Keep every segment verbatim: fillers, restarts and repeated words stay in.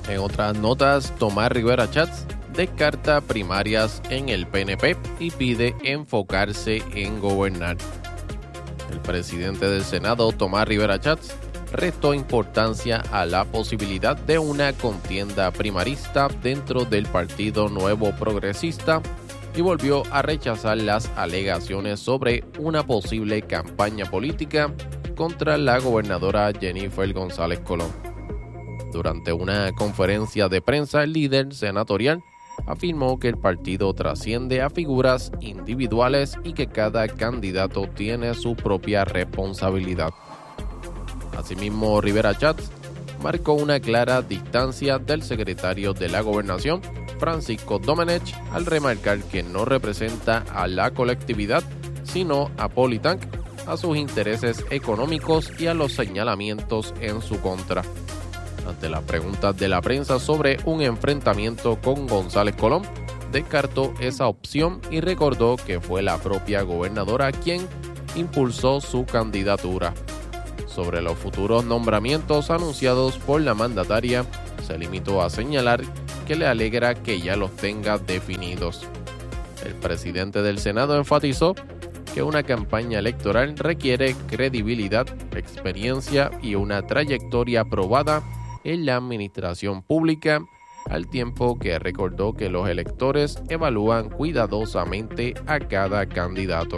En otras notas, Tomás Rivera Chats descarta primarias en el P N P y pide enfocarse en gobernar. El presidente del Senado, Tomás Rivera Chats, restó importancia a la posibilidad de una contienda primarista dentro del Partido Nuevo Progresista y volvió a rechazar las alegaciones sobre una posible campaña política contra la gobernadora Jennifer González Colón. Durante una conferencia de prensa, el líder senatorial afirmó que el partido trasciende a figuras individuales y que cada candidato tiene su propia responsabilidad. Asimismo, Rivera Chats marcó una clara distancia del secretario de la Gobernación, Francisco Domenech, al remarcar que no representa a la colectividad, sino a Politank, a sus intereses económicos y a los señalamientos en su contra. Ante las preguntas de la prensa sobre un enfrentamiento con González Colón, descartó esa opción y recordó que fue la propia gobernadora quien impulsó su candidatura. Sobre los futuros nombramientos anunciados por la mandataria, se limitó a señalar que le alegra que ya los tenga definidos. El presidente del Senado enfatizó que una campaña electoral requiere credibilidad, experiencia y una trayectoria probada en la administración pública, al tiempo que recordó que los electores evalúan cuidadosamente a cada candidato.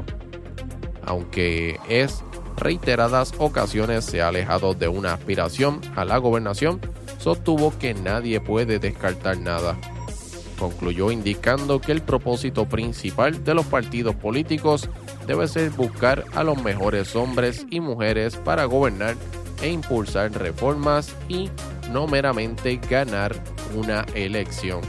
Aunque es reiteradas ocasiones se ha alejado de una aspiración a la gobernación, sostuvo que nadie puede descartar nada. Concluyó indicando que el propósito principal de los partidos políticos debe ser buscar a los mejores hombres y mujeres para gobernar e impulsar reformas y no meramente ganar una elección.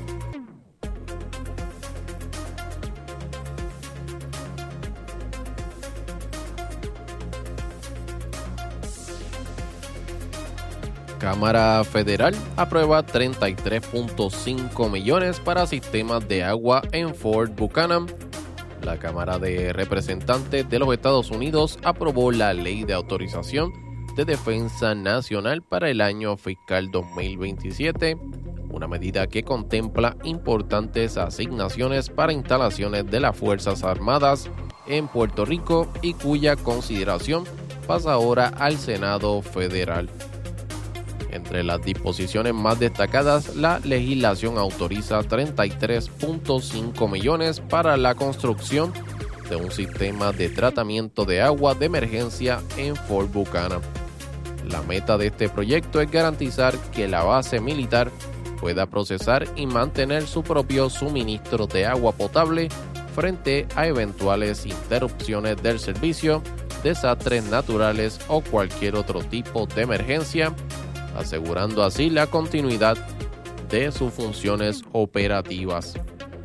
Cámara Federal aprueba treinta y tres punto cinco millones para sistemas de agua en Fort Buchanan. La Cámara de Representantes de los Estados Unidos aprobó la Ley de Autorización de Defensa Nacional para el año fiscal dos mil veintisiete, una medida que contempla importantes asignaciones para instalaciones de las Fuerzas Armadas en Puerto Rico y cuya consideración pasa ahora al Senado Federal. Entre las disposiciones más destacadas, la legislación autoriza treinta y tres punto cinco millones para la construcción de un sistema de tratamiento de agua de emergencia en Fort Buchanan. La meta de este proyecto es garantizar que la base militar pueda procesar y mantener su propio suministro de agua potable frente a eventuales interrupciones del servicio, desastres naturales o cualquier otro tipo de emergencia, asegurando así la continuidad de sus funciones operativas.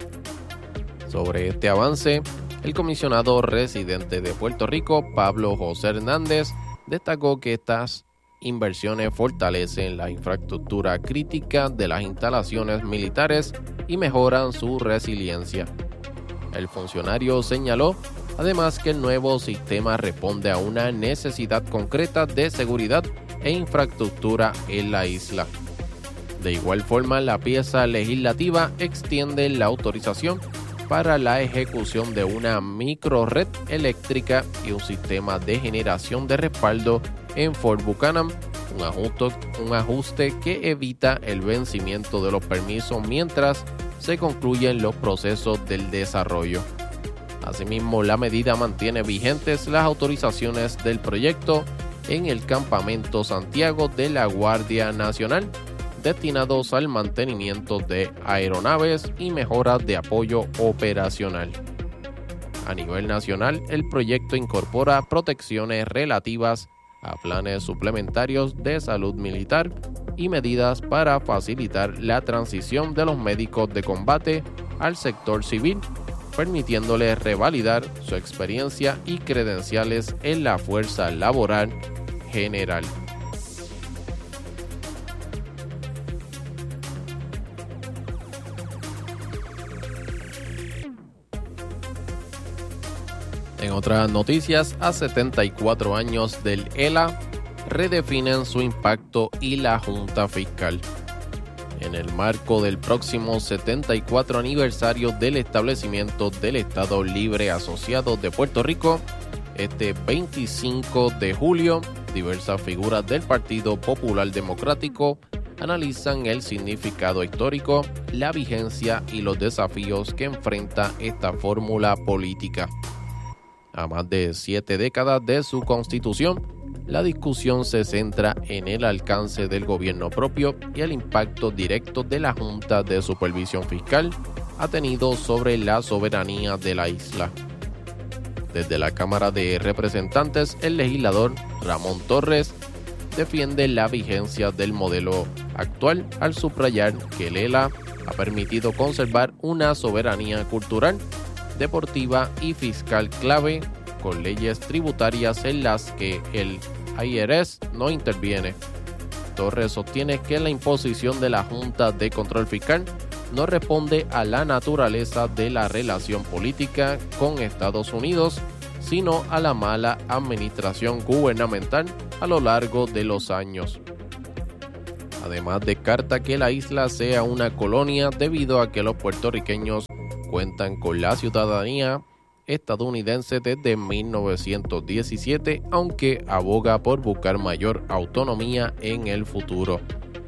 Sobre este avance, el comisionado residente de Puerto Rico, Pablo José Hernández, destacó que estas inversiones fortalecen la infraestructura crítica de las instalaciones militares y mejoran su resiliencia. El funcionario señaló además que el nuevo sistema responde a una necesidad concreta de seguridad e infraestructura en la isla. De igual forma, la pieza legislativa extiende la autorización para la ejecución de una microred eléctrica y un sistema de generación de respaldo en Fort Buchanan, un ajuste, un ajuste que evita el vencimiento de los permisos mientras se concluyen los procesos del desarrollo. Asimismo, la medida mantiene vigentes las autorizaciones del proyecto en el Campamento Santiago de la Guardia Nacional, destinados al mantenimiento de aeronaves y mejoras de apoyo operacional. A nivel nacional, el proyecto incorpora protecciones relativas a planes suplementarios de salud militar y medidas para facilitar la transición de los médicos de combate al sector civil, permitiéndoles revalidar su experiencia y credenciales en la fuerza laboral general. En otras noticias, a setenta y cuatro años del E L A, redefinen su impacto y la Junta Fiscal. En el marco del próximo setenta y cuatro aniversario del establecimiento del Estado Libre Asociado de Puerto Rico, este veinticinco de julio, diversas figuras del Partido Popular Democrático analizan el significado histórico, la vigencia y los desafíos que enfrenta esta fórmula política. A más de siete décadas de su constitución, la discusión se centra en el alcance del gobierno propio y el impacto directo de la Junta de Supervisión Fiscal ha tenido sobre la soberanía de la isla. Desde la Cámara de Representantes, el legislador Ramón Torres defiende la vigencia del modelo actual al subrayar que el E L A ha permitido conservar una soberanía cultural, deportiva y fiscal clave con leyes tributarias en las que el I R S no interviene. Torres sostiene que la imposición de la Junta de Control Fiscal no responde a la naturaleza de la relación política con Estados Unidos, sino a la mala administración gubernamental a lo largo de los años. Además, descarta que la isla sea una colonia debido a que los puertorriqueños cuentan con la ciudadanía estadounidense desde mil novecientos diecisiete, aunque aboga por buscar mayor autonomía en el futuro.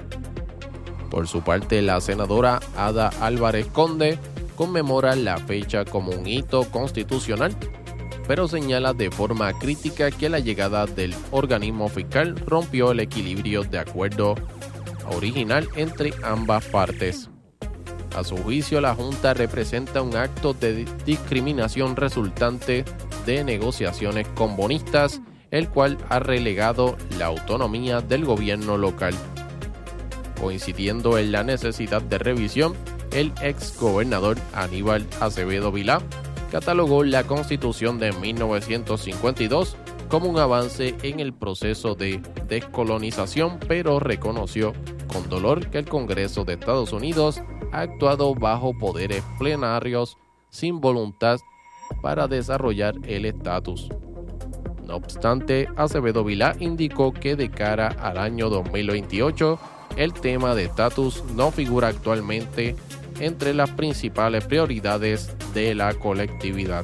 Por su parte, la senadora Ada Álvarez Conde conmemora la fecha como un hito constitucional, pero señala de forma crítica que la llegada del organismo fiscal rompió el equilibrio de acuerdo original entre ambas partes. A su juicio, la Junta representa un acto de discriminación resultante de negociaciones con bonistas, el cual ha relegado la autonomía del gobierno local. Coincidiendo en la necesidad de revisión, el ex gobernador Aníbal Acevedo Vilá catalogó la Constitución de mil novecientos cincuenta y dos como un avance en el proceso de descolonización, pero reconoció con dolor que el Congreso de Estados Unidos ha actuado bajo poderes plenarios sin voluntad para desarrollar el estatus. No obstante, Acevedo Vilá indicó que de cara al año dos mil veintiocho, el tema de estatus no figura actualmente entre las principales prioridades de la colectividad.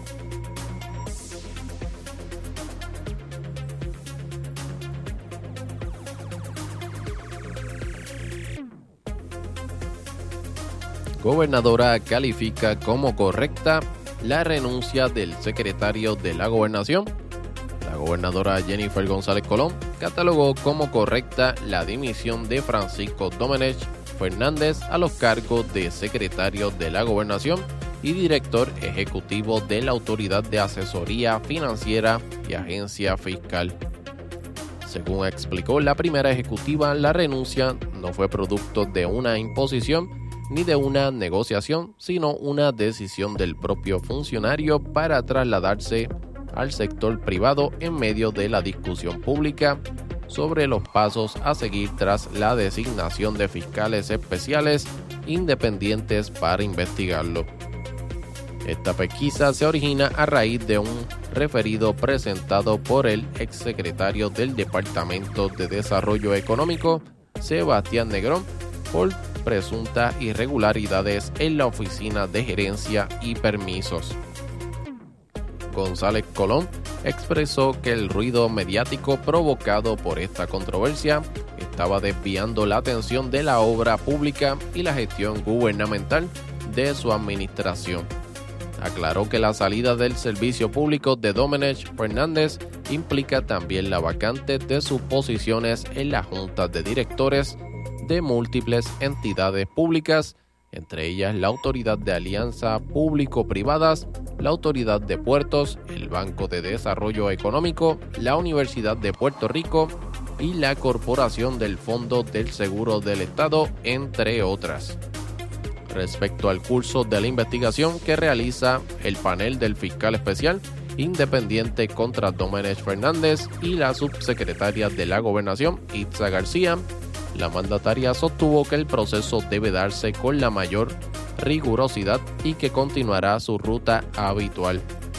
Gobernadora califica como correcta la renuncia del secretario de la Gobernación. La gobernadora Jennifer González Colón catalogó como correcta la dimisión de Francisco Domenech Fernández a los cargos de secretario de la Gobernación y director ejecutivo de la Autoridad de Asesoría Financiera y Agencia Fiscal. Según explicó la primera ejecutiva, la renuncia no fue producto de una imposición ni de una negociación, sino una decisión del propio funcionario para trasladarse al sector privado en medio de la discusión pública sobre los pasos a seguir tras la designación de fiscales especiales independientes para investigarlo. Esta pesquisa se origina a raíz de un referido presentado por el exsecretario del Departamento de Desarrollo Económico, Sebastián Negrón, por presuntas irregularidades en la Oficina de Gerencia y Permisos. González Colón expresó que el ruido mediático provocado por esta controversia estaba desviando la atención de la obra pública y la gestión gubernamental de su administración. Aclaró que la salida del servicio público de Domenech Fernández implica también la vacante de sus posiciones en la junta de directores de múltiples entidades públicas, entre ellas la Autoridad de Alianza Público-Privadas, la Autoridad de Puertos, el Banco de Desarrollo Económico, la Universidad de Puerto Rico y la Corporación del Fondo del Seguro del Estado, entre otras. Respecto al curso de la investigación que realiza el panel del fiscal especial independiente contra Domenech Fernández y la subsecretaria de la Gobernación, Itza García, la mandataria sostuvo que el proceso debe darse con la mayor rigurosidad y que continuará su ruta habitual.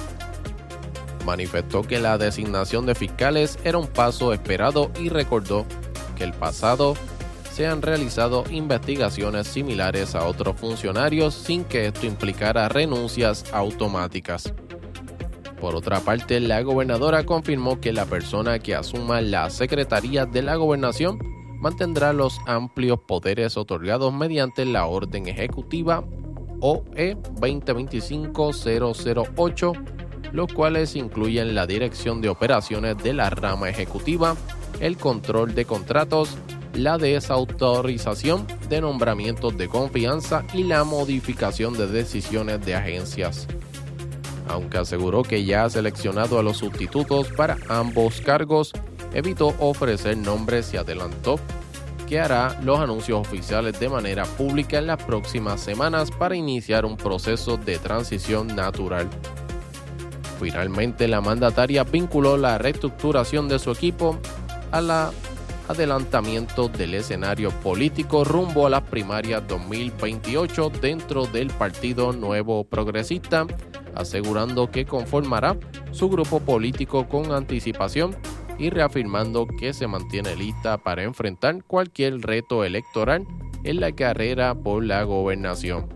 Manifestó que la designación de fiscales era un paso esperado y recordó que el pasado se han realizado investigaciones similares a otros funcionarios sin que esto implicara renuncias automáticas. Por otra parte, la gobernadora confirmó que la persona que asuma la Secretaría de la Gobernación mantendrá los amplios poderes otorgados mediante la Orden Ejecutiva O E veinte veinticinco cero cero ocho, los cuales incluyen la dirección de operaciones de la rama ejecutiva, el control de contratos, la desautorización de nombramientos de confianza y la modificación de decisiones de agencias. Aunque aseguró que ya ha seleccionado a los sustitutos para ambos cargos, evitó ofrecer nombres y adelantó que hará los anuncios oficiales de manera pública en las próximas semanas para iniciar un proceso de transición natural. Finalmente, la mandataria vinculó la reestructuración de su equipo a la adelantamiento del escenario político rumbo a las primarias dos mil veintiocho dentro del Partido Nuevo Progresista, asegurando que conformará su grupo político con anticipación y reafirmando que se mantiene lista para enfrentar cualquier reto electoral en la carrera por la gobernación.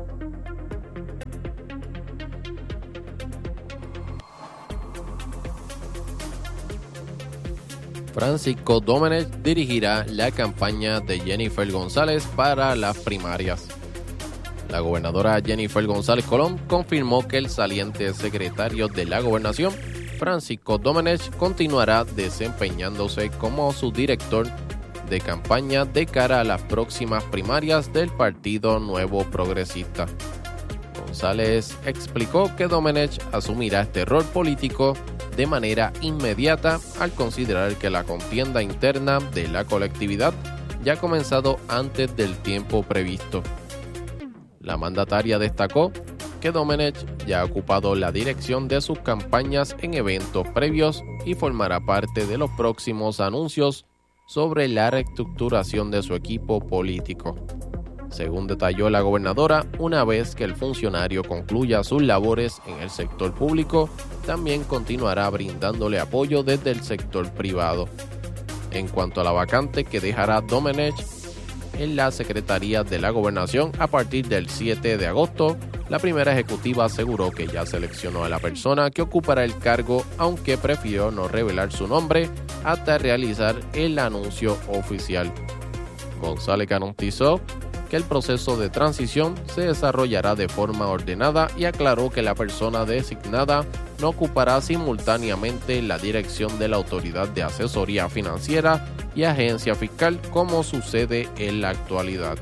Francisco Domenech dirigirá la campaña de Jennifer González para las primarias. La gobernadora Jennifer González Colón confirmó que el saliente secretario de la Gobernación, Francisco Domenech, continuará desempeñándose como su director de campaña de cara a las próximas primarias del Partido Nuevo Progresista. González explicó que Domenech asumirá este rol político de manera inmediata al considerar que la contienda interna de la colectividad ya ha comenzado antes del tiempo previsto. La mandataria destacó que Domenech ya ha ocupado la dirección de sus campañas en eventos previos y formará parte de los próximos anuncios sobre la reestructuración de su equipo político. Según detalló la gobernadora, una vez que el funcionario concluya sus labores en el sector público, también continuará brindándole apoyo desde el sector privado. En cuanto a la vacante que dejará Domenech en la Secretaría de la Gobernación a partir del siete de agosto, la primera ejecutiva aseguró que ya seleccionó a la persona que ocupará el cargo, aunque prefirió no revelar su nombre hasta realizar el anuncio oficial. González garantizó que el proceso de transición se desarrollará de forma ordenada y aclaró que la persona designada no ocupará simultáneamente la dirección de la Autoridad de Asesoría Financiera y Agencia Fiscal como sucede en la actualidad.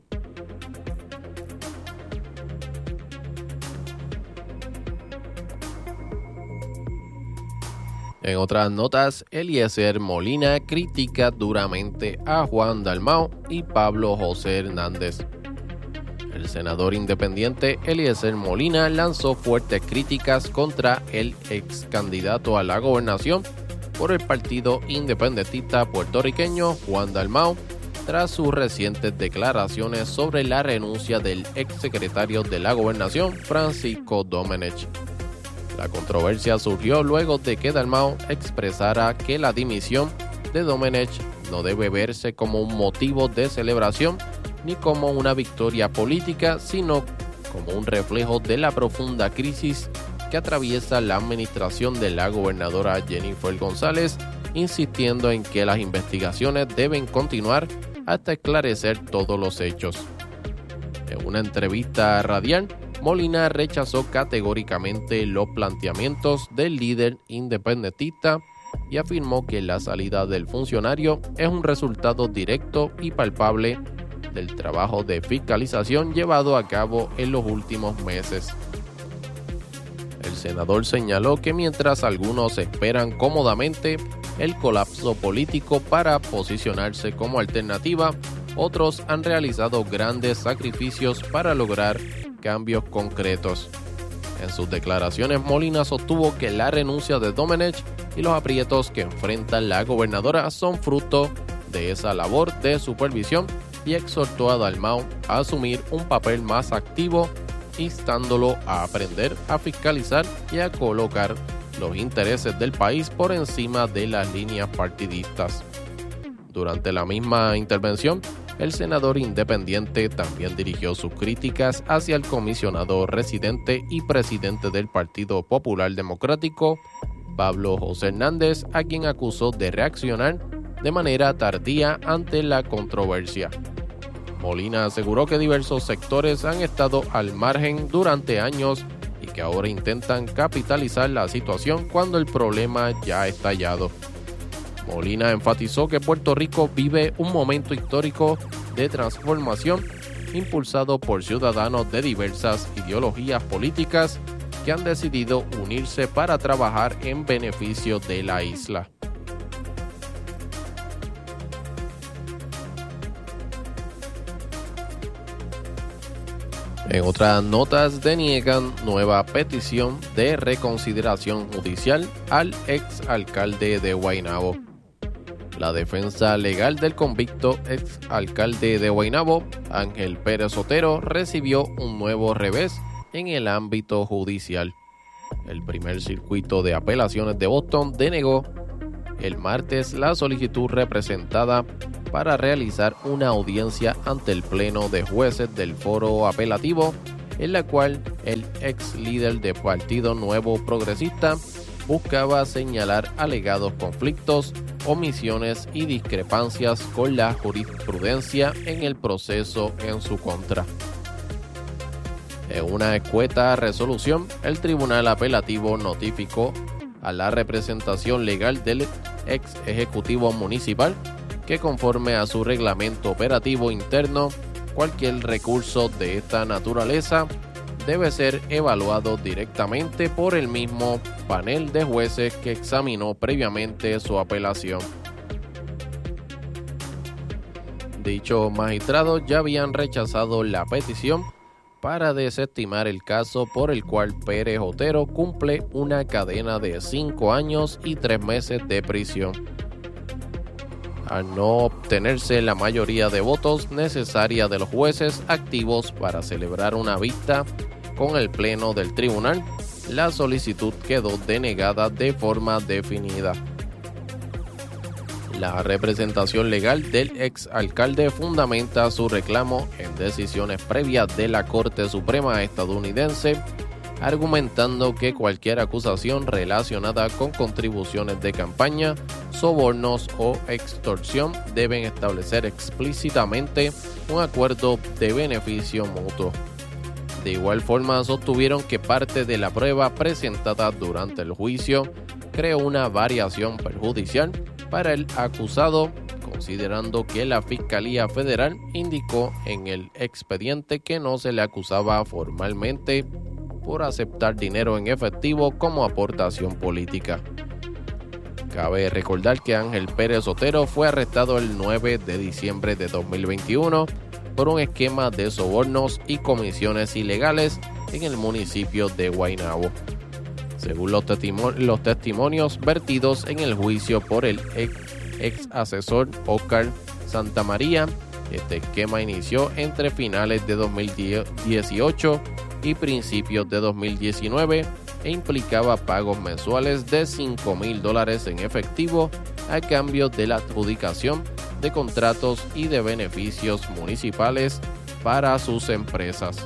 En otras notas, Eliezer Molina critica duramente a Juan Dalmau y Pablo José Hernández. El senador independiente Eliezer Molina lanzó fuertes críticas contra el ex candidato a la gobernación por el partido independentista puertorriqueño Juan Dalmau tras sus recientes declaraciones sobre la renuncia del ex secretario de la gobernación Francisco Domenech. La controversia surgió luego de que Dalmau expresara que la dimisión de Domenech no debe verse como un motivo de celebración ni como una victoria política, sino como un reflejo de la profunda crisis que atraviesa la administración de la gobernadora Jennifer González, insistiendo en que las investigaciones deben continuar hasta esclarecer todos los hechos. En una entrevista radial, Molina rechazó categóricamente los planteamientos del líder independentista y afirmó que la salida del funcionario es un resultado directo y palpable del trabajo de fiscalización llevado a cabo en los últimos meses. El senador señaló que mientras algunos esperan cómodamente el colapso político para posicionarse como alternativa, otros han realizado grandes sacrificios para lograr cambios concretos. En sus declaraciones, Molina sostuvo que la renuncia de Domenech y los aprietos que enfrenta la gobernadora son fruto de esa labor de supervisión y exhortó a Dalmau a asumir un papel más activo, instándolo a aprender a fiscalizar y a colocar los intereses del país por encima de las líneas partidistas. Durante la misma intervención, el senador independiente también dirigió sus críticas hacia el comisionado residente y presidente del Partido Popular Democrático, Pablo José Hernández, a quien acusó de reaccionar de manera tardía ante la controversia. Molina aseguró que diversos sectores han estado al margen durante años y que ahora intentan capitalizar la situación cuando el problema ya ha estallado. Molina enfatizó que Puerto Rico vive un momento histórico de transformación impulsado por ciudadanos de diversas ideologías políticas que han decidido unirse para trabajar en beneficio de la isla. En otras notas, deniegan nueva petición de reconsideración judicial al ex alcalde de Guaynabo. La defensa legal del convicto ex alcalde de Guaynabo, Ángel Pérez Otero, recibió un nuevo revés en el ámbito judicial. El primer circuito de apelaciones de Boston denegó el martes la solicitud representada para realizar una audiencia ante el Pleno de Jueces del Foro Apelativo, en la cual el ex líder del Partido Nuevo Progresista buscaba señalar alegados conflictos, omisiones y discrepancias con la jurisprudencia en el proceso en su contra. En una escueta resolución, el Tribunal Apelativo notificó a la representación legal del ex ejecutivo municipal que, conforme a su reglamento operativo interno, cualquier recurso de esta naturaleza debe ser evaluado directamente por el mismo panel de jueces que examinó previamente su apelación. Dichos magistrados ya habían rechazado la petición para desestimar el caso por el cual Pérez Otero cumple una cadena de cinco años y tres meses de prisión. Al no obtenerse la mayoría de votos necesaria de los jueces activos para celebrar una vista con el pleno del tribunal, la solicitud quedó denegada de forma definida. La representación legal del ex alcalde fundamenta su reclamo en decisiones previas de la Corte Suprema estadounidense, argumentando que cualquier acusación relacionada con contribuciones de campaña, sobornos o extorsión deben establecer explícitamente un acuerdo de beneficio mutuo. De igual forma, sostuvieron que parte de la prueba presentada durante el juicio creó una variación perjudicial para el acusado, considerando que la Fiscalía Federal indicó en el expediente que no se le acusaba formalmente por aceptar dinero en efectivo como aportación política. Cabe recordar que Ángel Pérez Otero fue arrestado el nueve de diciembre de dos mil veintiuno por un esquema de sobornos y comisiones ilegales en el municipio de Guaynabo. Según los, testimo- los testimonios vertidos en el juicio por el ex, ex asesor Oscar Santamaría, este esquema inició entre finales de dos mil dieciocho y principios de dos mil diecinueve e implicaba pagos mensuales de cinco mil dólares en efectivo a cambio de la adjudicación de contratos y de beneficios municipales para sus empresas.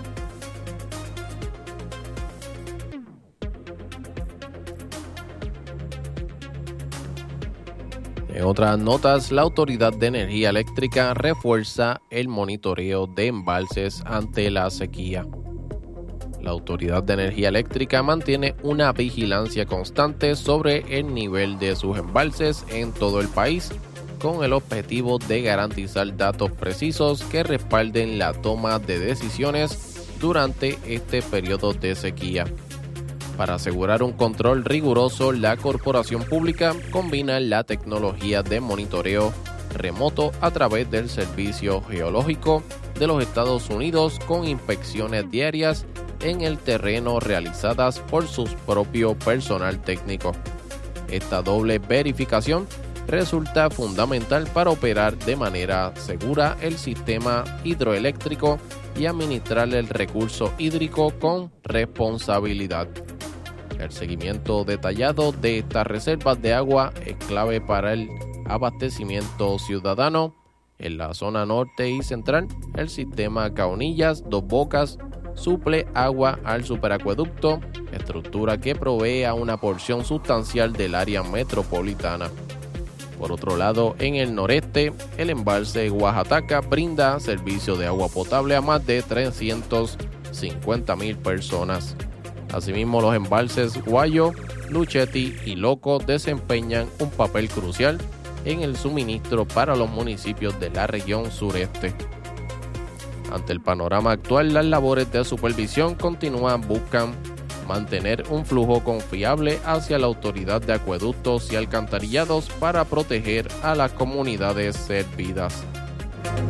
En otras notas, la Autoridad de Energía Eléctrica refuerza el monitoreo de embalses ante la sequía. La Autoridad de Energía Eléctrica mantiene una vigilancia constante sobre el nivel de sus embalses en todo el país, con el objetivo de garantizar datos precisos que respalden la toma de decisiones durante este periodo de sequía. Para asegurar un control riguroso, la corporación pública combina la tecnología de monitoreo remoto a través del Servicio Geológico de los Estados Unidos con inspecciones diarias en el terreno realizadas por su propio personal técnico. Esta doble verificación resulta fundamental para operar de manera segura el sistema hidroeléctrico y administrar el recurso hídrico con responsabilidad. El seguimiento detallado de estas reservas de agua es clave para el abastecimiento ciudadano. En la zona norte y central, el sistema Caonillas Dos Bocas suple agua al superacueducto, estructura que provee a una porción sustancial del área metropolitana. Por otro lado, en el noreste, el embalse Oaxaca brinda servicio de agua potable a más de trescientas cincuenta mil personas. Asimismo, los embalses Guayo, Luchetti y Loco desempeñan un papel crucial en el suministro para los municipios de la región sureste. Ante el panorama actual, las labores de supervisión continúan, buscan mantener un flujo confiable hacia la Autoridad de Acueductos y Alcantarillados para proteger a las comunidades servidas.